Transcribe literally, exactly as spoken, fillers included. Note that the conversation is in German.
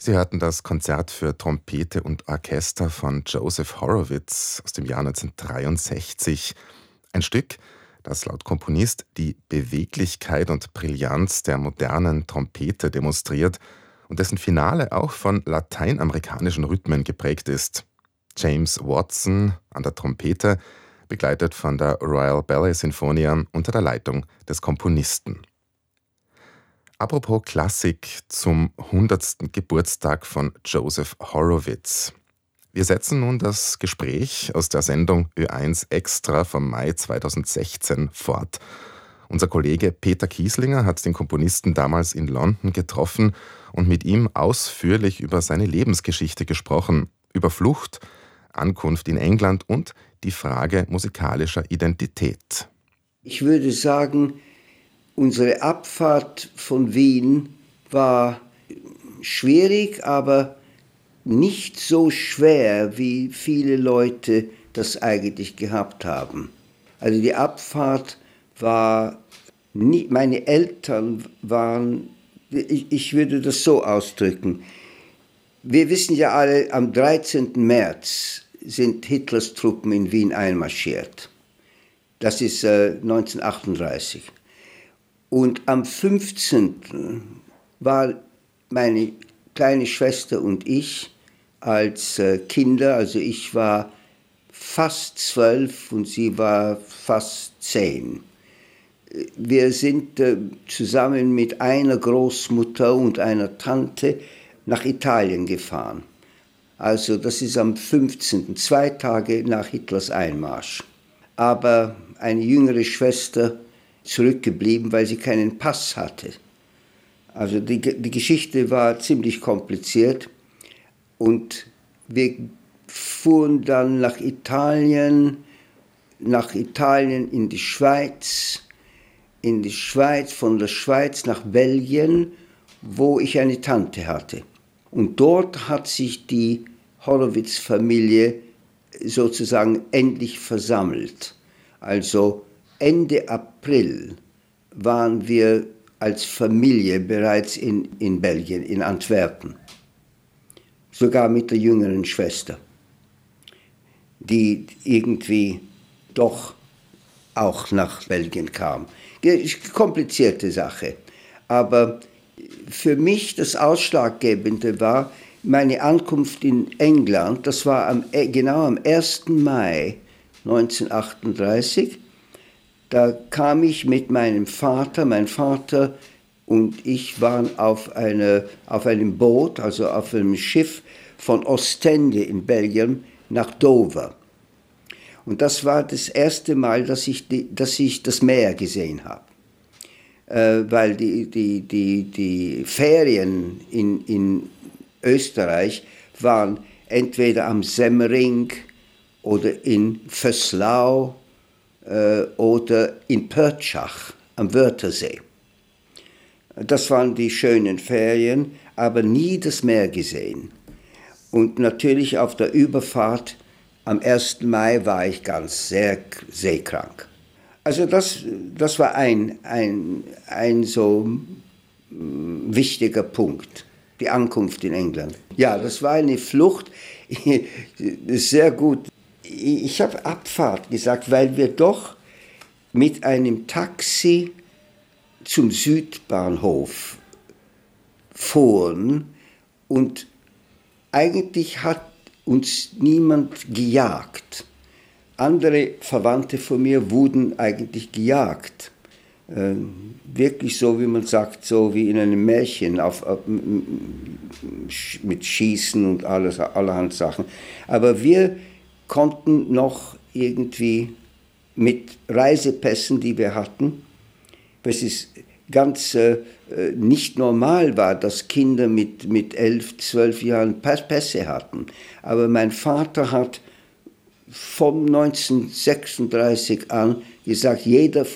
Sie hörten das Konzert für Trompete und Orchester von Joseph Horowitz aus dem Jahr neunzehnhundertdreiundsechzig. Ein Stück, das laut Komponist die Beweglichkeit und Brillanz der modernen Trompete demonstriert und dessen Finale auch von lateinamerikanischen Rhythmen geprägt ist. James Watson an der Trompete, begleitet von der Royal Ballet Sinfonia unter der Leitung des Komponisten. Apropos Klassik zum hundertsten Geburtstag von Joseph Horowitz. Wir setzen nun das Gespräch aus der Sendung Ö eins Extra vom Mai zweitausendsechzehn fort. Unser Kollege Peter Kieslinger hat den Komponisten damals in London getroffen und mit ihm ausführlich über seine Lebensgeschichte gesprochen, über Flucht, Ankunft in England und die Frage musikalischer Identität. Ich würde sagen, unsere Abfahrt von Wien war schwierig, aber nicht so schwer, wie viele Leute das eigentlich gehabt haben. Also die Abfahrt war, nie, meine Eltern waren, ich, ich würde das so ausdrücken. Wir wissen ja alle, am dreizehnten März sind Hitlers Truppen in Wien einmarschiert. Das ist äh, neunzehnhundertachtunddreißig. Und am fünfzehnten war meine kleine Schwester und ich als äh, Kinder, also ich war fast zwölf und sie war fast zehn. Wir sind äh, zusammen mit einer Großmutter und einer Tante nach Italien gefahren. Also das ist am fünfzehnten, zwei Tage nach Hitlers Einmarsch. Aber eine jüngere Schwester zurückgeblieben, weil sie keinen Pass hatte. Also die, die Geschichte war ziemlich kompliziert und wir fuhren dann nach Italien, nach Italien in die Schweiz, in die Schweiz, von der Schweiz nach Belgien, wo ich eine Tante hatte. Und dort hat sich die Horowitz-Familie sozusagen endlich versammelt. Also Ende April waren wir als Familie bereits in, in Belgien, in Antwerpen. Sogar mit der jüngeren Schwester, die irgendwie doch auch nach Belgien kam. Eine komplizierte Sache. Aber für mich das Ausschlaggebende war meine Ankunft in England. Das war am, genau am ersten Mai neunzehnhundertachtunddreißig. Da kam ich mit meinem Vater, mein Vater und ich waren auf, eine, auf einem Boot, also auf einem Schiff von Ostende in Belgien nach Dover. Und das war das erste Mal, dass ich, die, dass ich das Meer gesehen habe. Äh, weil die, die, die, die Ferien in, in Österreich waren entweder am Semmering oder in Vöslau oder in Pörtschach am Wörthersee. Das waren die schönen Ferien, aber nie das Meer gesehen. Und natürlich auf der Überfahrt am ersten Mai war ich ganz sehr seekrank. Also das, das war ein, ein, ein so wichtiger Punkt, die Ankunft in England. Ja, das war eine Flucht, sehr gut. Ich habe Abfahrt gesagt, weil wir doch mit einem Taxi zum Südbahnhof fuhren und eigentlich hat uns niemand gejagt. Andere Verwandte von mir wurden eigentlich gejagt. Äh, wirklich so, wie man sagt, so wie in einem Märchen, auf, auf, mit Schießen und alles, allerhand Sachen. Aber wir konnten noch irgendwie mit Reisepässen, die wir hatten, was es ganz äh, nicht normal war, dass Kinder mit, mit elf, zwölf Jahren Pässe hatten. Aber mein Vater hat von neunzehnhundertsechsunddreißig an gesagt, jeder